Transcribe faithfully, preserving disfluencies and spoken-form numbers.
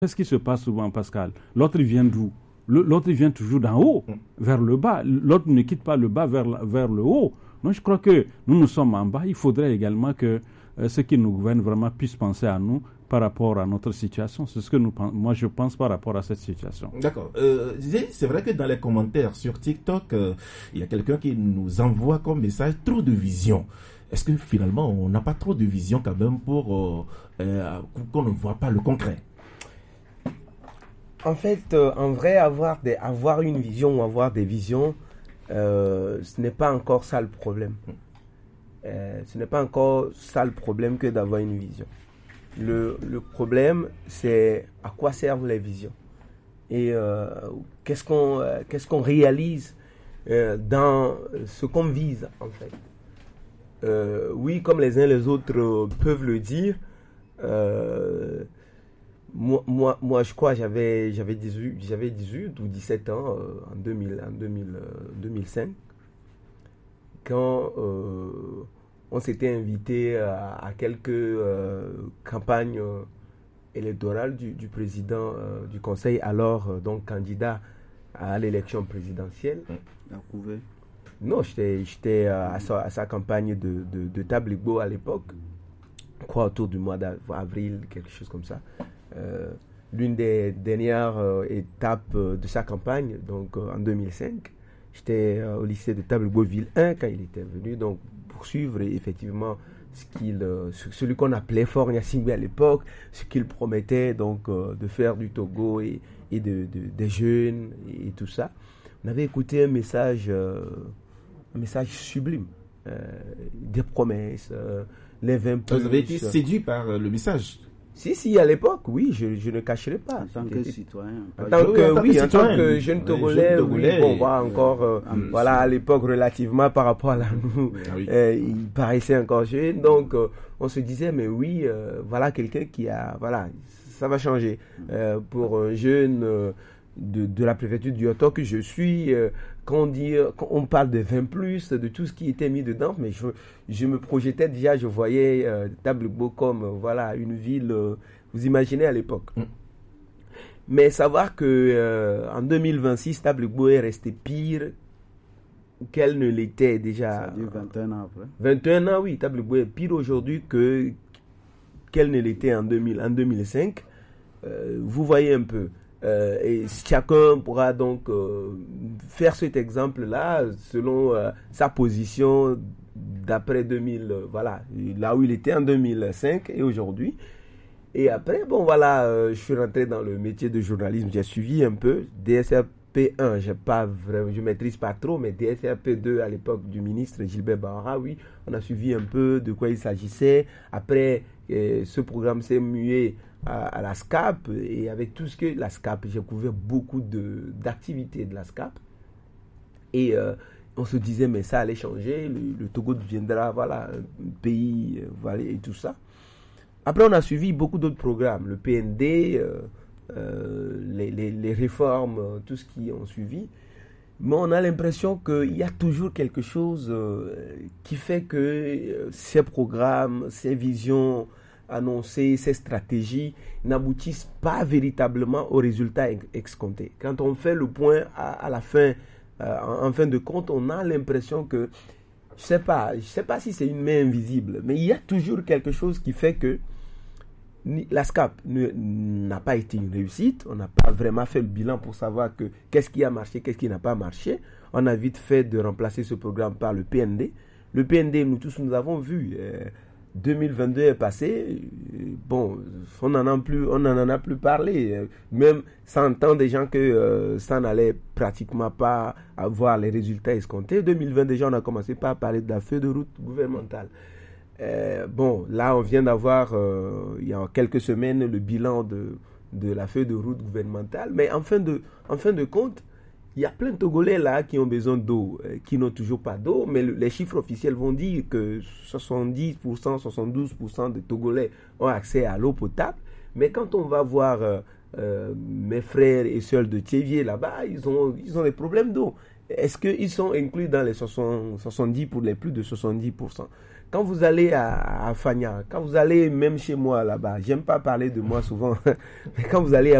Qu'est-ce qui se passe souvent, Pascal? L'autre vient d'où? L'autre vient toujours d'en haut, mm. vers le bas. L'autre ne quitte pas le bas vers, vers le haut. Donc je crois que nous, nous sommes en bas. Il faudrait également que euh, ceux qui nous gouvernent vraiment puissent penser à nous par rapport à notre situation. C'est ce que nous, moi je pense par rapport à cette situation. D'accord. Euh, c'est vrai que dans les commentaires sur TikTok, euh, il y a quelqu'un qui nous envoie comme message trop de vision. Est-ce que finalement on n'a pas trop de vision quand même pour euh, euh, qu'on ne voit pas le concret? En fait, euh, en vrai, avoir, des, avoir une vision ou avoir des visions, euh, ce n'est pas encore ça le problème. Euh, ce n'est pas encore ça le problème que d'avoir une vision. Le, le problème, c'est à quoi servent les visions et euh, qu'est-ce qu'on, euh, qu'est-ce qu'on réalise euh, dans ce qu'on vise, en fait. Euh, oui, comme les uns les autres euh, peuvent le dire, euh, Moi, moi, moi, je crois j'avais j'avais dix-huit, j'avais dix-huit ou dix-sept ans euh, en deux mille, en deux mille, euh, deux mille cinq quand euh, on s'était invité à, à quelques euh, campagnes euh, électorales du, du président euh, du conseil, alors euh, donc candidat à l'élection présidentielle. À Couvé. Non, j'étais j'étais à sa, à sa campagne de, de, de Tablibo à l'époque, je crois autour du mois d'avril, quelque chose comme ça. Euh, l'une des dernières euh, étapes euh, de sa campagne, donc euh, en deux mille cinq, j'étais euh, au lycée de Tablibo ville un quand il était venu donc poursuivre et effectivement ce qu'il, euh, celui qu'on appelait Fort Gnassingbé à l'époque, ce qu'il promettait donc euh, de faire du Togo et, et de, de, des jeunes et, et tout ça. On avait écouté un message, euh, un message sublime, euh, des promesses, euh, les vingt plus. Vous avez été séduit par euh, le message? Si, si, à l'époque, oui, je, je ne cacherai pas. En tant que citoyen. En tant que, oui, en tant que jeune Togolais, oui, bon, voilà, encore, euh, euh, voilà, à l'époque, relativement par rapport à la nous, ah oui. euh, il paraissait encore jeune, donc, euh, on se disait, mais oui, euh, voilà quelqu'un qui a, voilà, ça va changer. Euh, pour un jeune euh, de, de la préfecture du Yoto que je suis, euh, quand on dit, quand on parle de vingt plus, de tout ce qui était mis dedans, mais je, je me projetais déjà, je voyais euh, Tablibo comme, euh, voilà, une ville, euh, vous imaginez à l'époque. Mm. Mais savoir que euh, en deux mille vingt-six, Tablibo est resté pire qu'elle ne l'était déjà. Ça dit vingt et un ans après. vingt et un ans, oui, Tablibo est pire aujourd'hui que qu'elle ne l'était en, deux mille, en deux mille cinq. Euh, vous voyez un peu. Euh, et chacun pourra donc euh, faire cet exemple-là selon euh, sa position d'après deux mille, euh, voilà, là où il était en deux mille cinq et aujourd'hui. Et après, bon voilà, euh, je suis rentré dans le métier de journalisme, j'ai suivi un peu D S R P un, j'ai pas vraiment, je maîtrise pas trop, mais D S R P deux à l'époque du ministre Gilbert Bahara, oui, on a suivi un peu de quoi il s'agissait. Après, euh, ce programme s'est mué à, à la S C A P, et avec tout ce que la S C A P, j'ai couvert beaucoup de, d'activités de la S C A P. Et euh, on se disait, mais ça allait changer, le, le Togo deviendra, voilà, un pays, euh, voilà, et tout ça. Après, on a suivi beaucoup d'autres programmes, le P N D, euh, euh, les, les, les réformes, euh, tout ce qui ont suivi. Mais on a l'impression qu'il y a toujours quelque chose euh, qui fait que euh, ces programmes, ces visions annoncées, ces stratégies n'aboutissent pas véritablement aux résultats escomptés. Quand on fait le point à, à la fin, euh, en, en fin de compte, on a l'impression que, je sais pas, je sais pas si c'est une main invisible, mais il y a toujours quelque chose qui fait que la S C A P ne, n'a pas été une réussite. On n'a pas vraiment fait le bilan pour savoir que, qu'est-ce qui a marché, qu'est-ce qui n'a pas marché. On a vite fait de remplacer ce programme par le P N D. Le P N D, nous tous, nous avons vu. Euh, deux mille vingt-deux est passé. Euh, bon, on n'en a plus, on n'en a plus parlé. Euh, même sans entendre des gens que euh, ça n'allait pratiquement pas avoir les résultats escomptés. deux mille vingt, déjà, on a commencé par parler de la feuille de route gouvernementale. Euh, bon, là, on vient d'avoir, euh, il y a quelques semaines, le bilan de, de la feuille de route gouvernementale. Mais en fin de, en fin de compte, il y a plein de Togolais là qui ont besoin d'eau, euh, qui n'ont toujours pas d'eau. Mais le, les chiffres officiels vont dire que soixante-dix pour cent, soixante-douze pour cent de Togolais ont accès à l'eau potable. Mais quand on va voir euh, euh, mes frères et sœurs de Thiévier là-bas, ils ont, ils ont des problèmes d'eau. Est-ce qu'ils sont inclus dans les soixante, soixante-dix pour les plus de soixante-dix pour cent? quand vous allez à, à Fagna, quand vous allez même chez moi là-bas, j'aime pas parler de moi souvent, mais quand vous allez à